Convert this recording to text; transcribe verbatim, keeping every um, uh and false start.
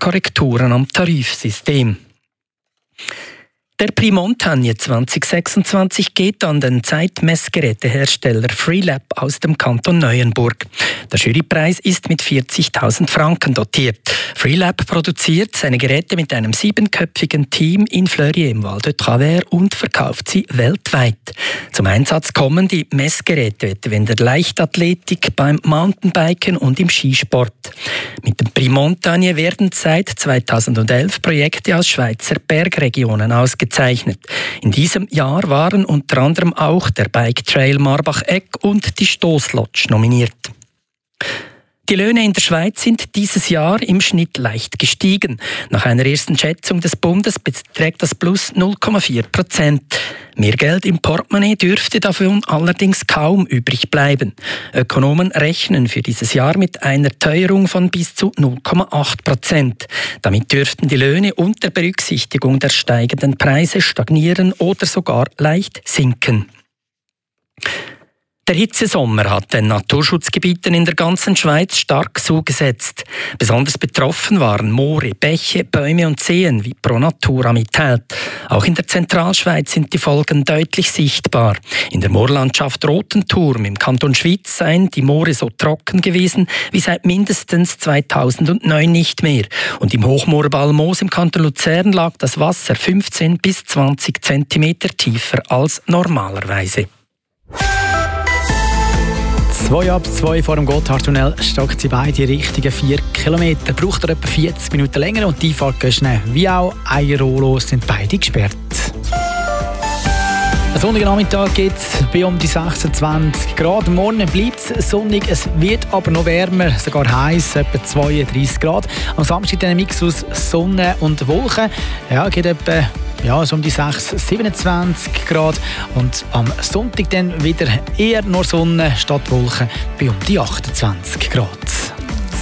Korrekturen am Tarifsystem. Der Prix Montagne zwanzig sechsundzwanzig geht an den Zeitmessgerätehersteller Freelab aus dem Kanton Neuenburg. Der Jurypreis ist mit vierzigtausend Franken dotiert. Freelab produziert seine Geräte mit einem siebenköpfigen Team in Fleury im Val de Travers und verkauft sie weltweit. Zum Einsatz kommen die Messgeräte etwa in der Leichtathletik, beim Mountainbiken und im Skisport. Mit dem Prix Montagne werden seit zweitausendelf Projekte aus Schweizer Bergregionen ausgezeichnet. In diesem Jahr waren unter anderem auch der Bike Trail Marbach-Eck und die Stoßlodge nominiert. Die Löhne in der Schweiz sind dieses Jahr im Schnitt leicht gestiegen. Nach einer ersten Schätzung des Bundes beträgt das Plus null Komma vier Prozent. Mehr Geld im Portemonnaie dürfte davon allerdings kaum übrig bleiben. Ökonomen rechnen für dieses Jahr mit einer Teuerung von bis zu null Komma acht Prozent. Damit dürften die Löhne unter Berücksichtigung der steigenden Preise stagnieren oder sogar leicht sinken. Der Hitzesommer hat den Naturschutzgebieten in der ganzen Schweiz stark zugesetzt. Besonders betroffen waren Moore, Bäche, Bäume und Seen, wie Pro Natura mitteilt. Auch in der Zentralschweiz sind die Folgen deutlich sichtbar. In der Moorlandschaft Rotenturm im Kanton Schwyz seien die Moore so trocken gewesen wie seit mindestens zweitausendneun nicht mehr. Und im Hochmoor Balmoos im Kanton Luzern lag das Wasser fünfzehn bis zwanzig Zentimeter tiefer als normalerweise. Zwei ab zwei vor dem Gotthardtunnel stockt sie beide richtigen vier Kilometer. Braucht er etwa vierzig Minuten länger und die Einfahrt geht schnell. Wie auch Eierolo sind beide gesperrt. Am sonnigen Nachmittag geht es bei um die sechsundzwanzig Grad. Morgen bleibt es sonnig, es wird aber noch wärmer, sogar heiß, etwa zweiunddreißig Grad. Am Samstag dann ein Mix aus Sonne und Wolken. Ja, geht etwa ja, so um die sechs, siebenundzwanzig Grad. Und am Sonntag dann wieder eher nur Sonne statt Wolken bei um die achtundzwanzig Grad.